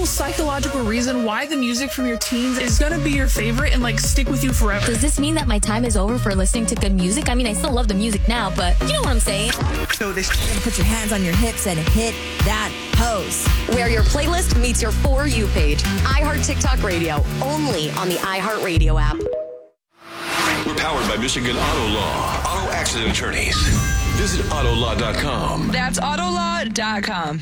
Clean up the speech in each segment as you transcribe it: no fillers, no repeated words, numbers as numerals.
actual psychological reason why the music from your teens is going to be your favorite and like stick with you forever. Does this mean that my time is over for listening to good music? I mean, I still love the music now, but you know what I'm saying. So this put your hands on your hips and hit that hose. Where your playlist meets your For You page. iHeart TikTok Radio, only on the iHeartRadio app. We're powered by Michigan Auto Law. Auto accident attorneys. Visit autolaw.com. That's autolaw.com.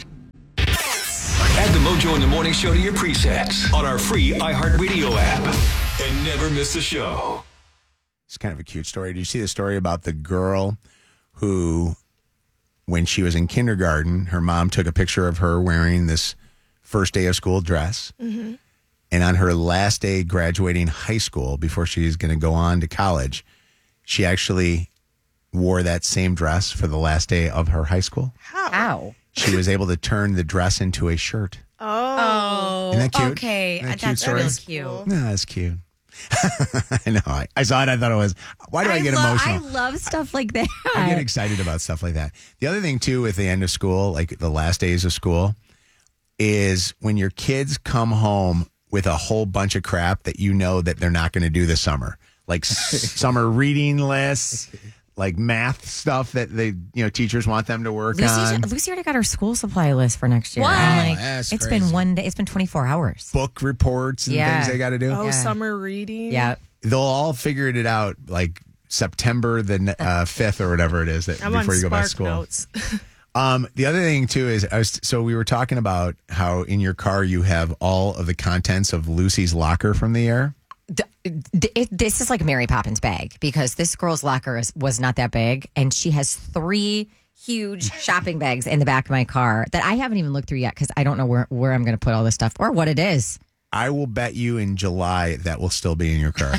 Add the Mojo in the Morning Show to your presets on our free iHeartRadio app. And never miss a show. It's kind of a cute story. Did you see the story about the girl who, when she was in kindergarten, her mom took a picture of her wearing this first day of school dress. Mm-hmm. And on her last day graduating high school, before she's going to go on to college, she actually wore that same dress for the last day of her high school. How? She was able to turn the dress into a shirt. Oh. Isn't that cute? Okay. Isn't that That's cute real story? cute. No, that's cute. I know. I saw it. I thought it was, why do I get emotional? I love stuff like that. I get excited about stuff like that. The other thing, too, with the end of school, like the last days of school, is when your kids come home with a whole bunch of crap that you know that they're not going to do this summer. Like summer reading lists, like math stuff that teachers want them to work on. Lucy already got her school supply list for next year. What? I'm That's it's crazy. been one day. It's been 24 hours. Book reports and things they got to do. Oh, Yeah. summer reading. Yeah. They'll all figure it out like September the 5th or whatever it is I'm before on you go back to Spark school. Notes. The other thing too is we were talking about how in your car you have all of the contents of Lucy's locker from the year. This is like Mary Poppins' bag because this girl's locker was not that big, and she has 3 huge shopping bags in the back of my car that I haven't even looked through yet because I don't know where I'm going to put all this stuff or what it is. I will bet you in July that will still be in your car.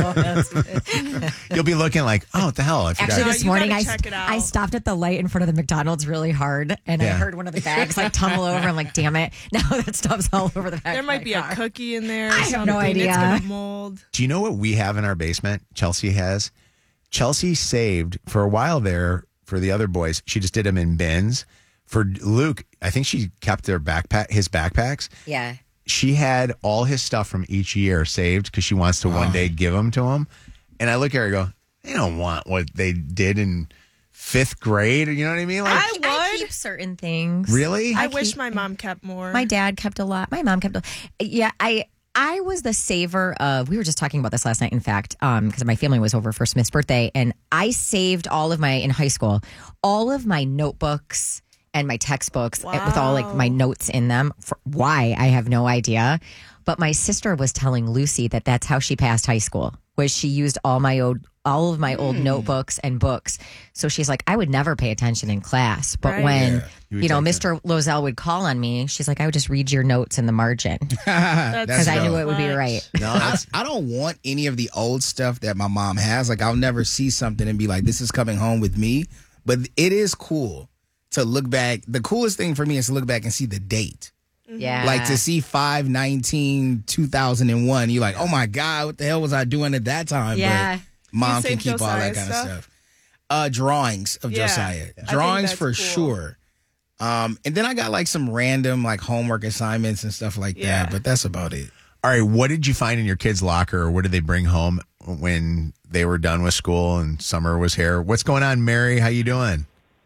You'll be looking like, oh, what the hell? I forgot. Actually, No, this you morning gotta check it out. I stopped at the light in front of the McDonald's really hard, and I Yeah. heard one of the bags like tumble over. I'm like, damn it! Now that stuff's all over the back. There of might my be car. a cookie in there. Or I have something. no idea. It's gonna mold. Do you know what we have in our basement? Chelsea has. Chelsea saved for a while there for the other boys. She just did them in bins. For Luke, I think she kept his backpacks. Yeah. She had all his stuff from each year saved because she wants to one day give them to him. And I look at her and go, they don't want what they did in 5th grade. You know what I mean? Like, I keep certain things. really? I wish my mom kept more. My dad kept a lot. My mom kept a Yeah, I was the saver of, we were just talking about this last night, in fact, because my family was over for Smith's birthday, and I saved in high school, all of my notebooks and my textbooks with all like my notes in them. Why? I have no idea. But my sister was telling Lucy that that's how she passed high school, was she used all of my old notebooks and books. So she's like, I would never pay attention in class. But Right. when, You would Mr. Lozelle would call on me, she's like, I would just read your notes in the margin because I knew it would be right. No, I don't want any of the old stuff that my mom has. Like, I'll never see something and be like, this is coming home with me. But it is cool to look back. The coolest thing for me is to look back and see the date. Yeah. Like to see 5/19/2001. You're like, oh my God, what the hell was I doing at that time? Yeah. But mom You can saved keep all that Josiah's kind of stuff. Drawings of Yeah. Josiah. I think Drawings that's for cool. sure. And then I got like some random like homework assignments and stuff like Yeah. that. But that's about it. All right, what did you find in your kids' locker, or what did they bring home when they were done with school and summer was here? What's going on, Mary? How you doing?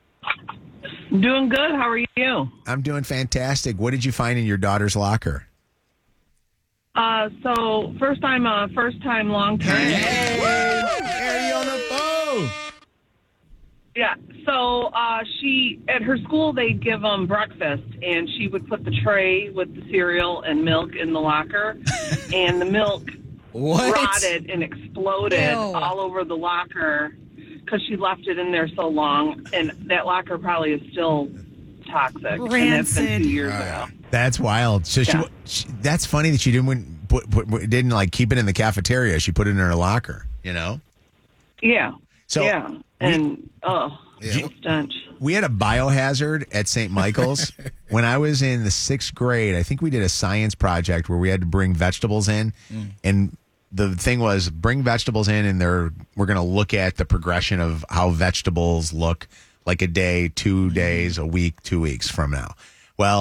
Doing good. How are you? I'm doing fantastic. What did you find in your daughter's locker? So first time long term. Harry on the phone. Yeah. So she at her school they give them breakfast, and she would put the tray with the cereal and milk in the locker, and the milk What? rotted and exploded Ew. all over the locker because she left it in there so long, and that locker probably is still toxic. And that's been 2 years ago. That's wild. So Yeah. that's funny that she didn't like keep it in the cafeteria. She put it in her locker. You know. Yeah. So yeah. And stench. we had a biohazard at St. Michael's when I was in the 6th grade. I think we did a science project where we had to bring vegetables in, and the thing was bring vegetables in, and we're going to look at the progression of how vegetables look like a day, 2 days, a week, 2 weeks from now. Well,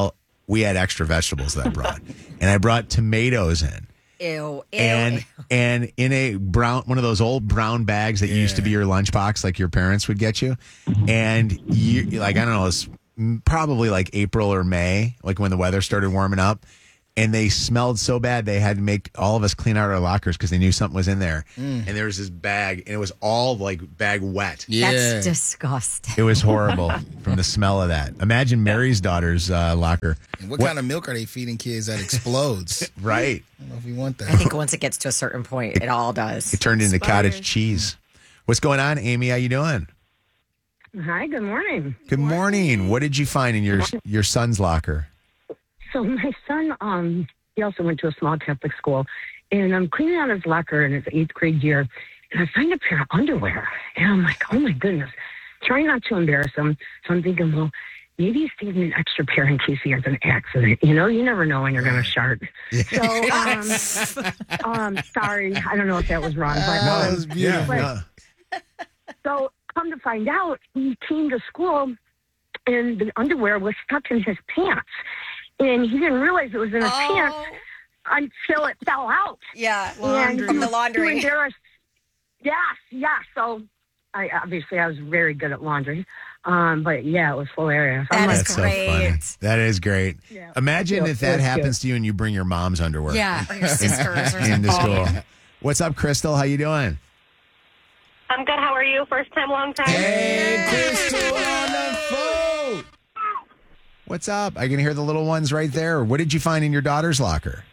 we had extra vegetables that I brought, and I brought tomatoes in. Ew. And in a one of those old brown bags that used to be your lunchbox, like your parents would get you, and you like, I don't know, it's probably like April or May, like when the weather started warming up, and they smelled so bad they had to make all of us clean out our lockers because they knew something was in there. And there was this bag, and it was all like bag wet. That's disgusting. It was horrible from the smell of that. Imagine Mary's daughter's locker. And what kind of milk are they feeding kids that explodes? Right. I don't know if you want that. I think once it gets to a certain point, it all does. It turned into cottage cheese. What's going on, Amy? How you doing? Hi, good morning. Good morning. What did you find in your son's locker? So my son, he also went to a small Catholic school, and I'm cleaning out his locker in his 8th grade year, and I find a pair of underwear, and I'm like, oh my goodness, trying not to embarrass him. So I'm thinking, well, maybe he's saving an extra pair in case he has an accident. You know, you never know when you're going to shart. So, sorry, I don't know if that was wrong, but no, it was beautiful. So come to find out, he came to school, and the underwear was stuck in his pants. And he didn't realize it was in his pants until it fell out. Yeah, from the laundry. Embarrassed. Yes. So I was very good at laundry. But yeah, it was hilarious. That's So great. funny. That is great. Yeah. Imagine if that That's happens to you and you bring your mom's underwear. Yeah, or your sisters or something. into school. What's up, Crystal? How you doing? I'm good. How are you? First time, long time. Hey, Crystal on the phone. What's up? I can hear the little ones right there. What did you find in your daughter's locker?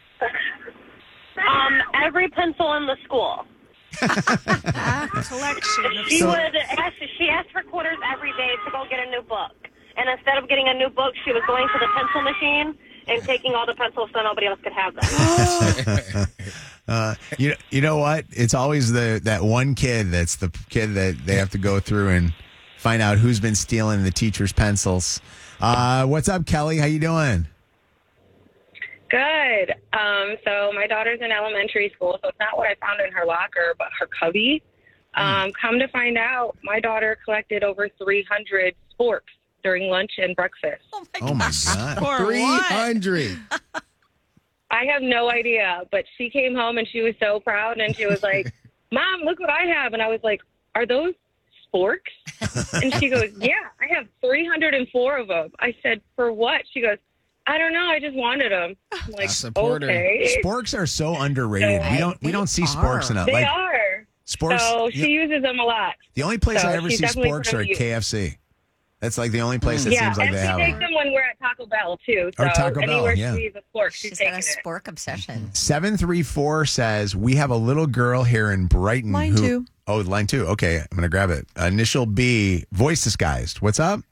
Every pencil in the school. Collection. She asked for quarters every day to go get a new book. And instead of getting a new book, she was going to the pencil machine and taking all the pencils so nobody else could have them. You know what? It's always that one kid that's the kid that they have to go through and find out who's been stealing the teacher's pencils. What's up, Kelly? How you doing? Good. So my daughter's in elementary school, so it's not what I found in her locker, but her cubby. Come to find out, my daughter collected over 300 sporks during lunch and breakfast. Oh my God. 300. I have no idea, but she came home and she was so proud, and she was like, Mom, look what I have. And I was like, are those sporks? And she goes, yeah, I have 304 of them. I said, for what? She goes, I don't know. I just wanted them. I'm like, okay. Sporks are so underrated. We don't see sporks enough. They are. Sporks. So she uses them a lot. The only place So I ever she's see definitely sporks are at put them to use. KFC. That's like the only place that seems like and they she have takes them. them when we're at Taco Bell, too. So Or Taco Bell, anywhere yeah. she sees a spork, she's taking got a it. spork obsession. 734 says, we have a little girl here in Brighton. Line two. Oh, line 2. Okay, I'm going to grab it. Initial B, voice disguised. What's up?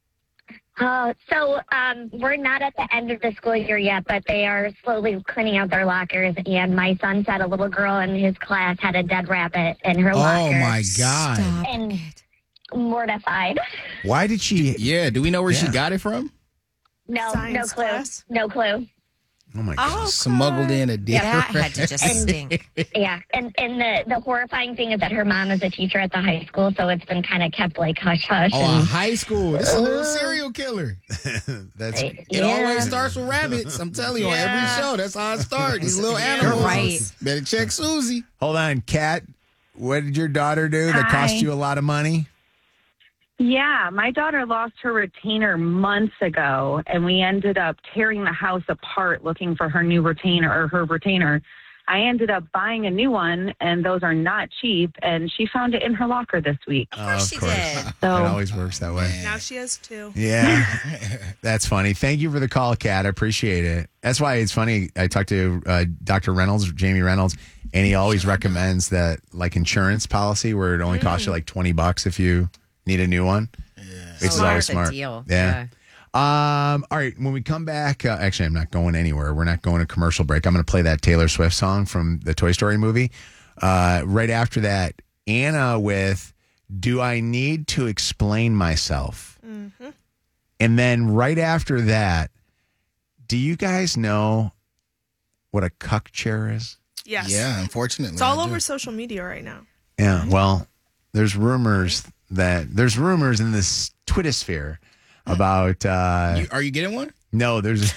We're not at the end of the school year yet, but they are slowly cleaning out their lockers. And my son said a little girl in his class had a dead rabbit in her locker. Oh, my God. And mortified. Why did she? Yeah, do we know where she got it from? No Science clue. class? No clue. Oh, my God. Smuggled in a dead Yeah, that had to rabbit. just stink. Yeah, and the horrifying thing is that her mom is a teacher at the high school, so it's been kind of kept like hush hush. Oh, and, high school. This is a little serial killer. That's It always starts with rabbits. I'm telling you, on every show, that's how it starts. These little animals. right. Better check Susie. Hold on, Kat. What did your daughter do that cost you a lot of money? Yeah, my daughter lost her retainer months ago, and we ended up tearing the house apart looking for her new retainer or her retainer. I ended up buying a new one, and those are not cheap, and she found it in her locker this week. Of course she did. It always works that way. Now she has two. Yeah, that's funny. Thank you for the call, Kat. I appreciate it. That's why it's funny. I talked to Dr. Reynolds, Jamie Reynolds, and he always recommends that like insurance policy where it only costs you like $20 if you need a new one. Which is always smart. Deal. Yeah. All right. When we come back, actually, I'm not going anywhere. We're not going to commercial break. I'm going to play that Taylor Swift song from the Toy Story movie. Right after that, Anna with "Do I Need to Explain Myself?" Mm-hmm. And then right after that, do you guys know what a cuck chair is? Yes. Yeah, unfortunately. It's all over social media right now. Yeah. Well, there's rumors in this Twitter sphere about. Are you getting one? No, there's.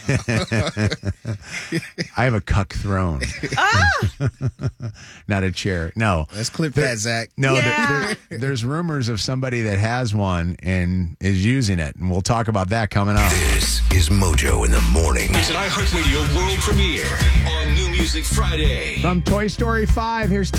I have a cuck throne. Not a chair. No. Let's clip that, Zach. No, there's rumors of somebody that has one and is using it, and we'll talk about that coming up. This is Mojo in the Morning. It's an iHeartRadio world premiere on New Music Friday. From Toy Story 5, here's